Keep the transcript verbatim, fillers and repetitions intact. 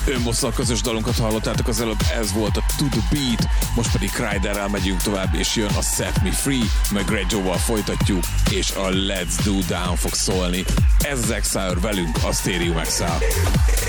Önbosszal közös dalunkat hallottátok az előbb, ez volt a To The Beat, most pedig Kryderrel megyünk tovább, és jön a Set Me Free, meg Grey Joe-val folytatjuk, és a Let's Do Down fog szólni. Ez az Exile velünk, a Stereo Exile.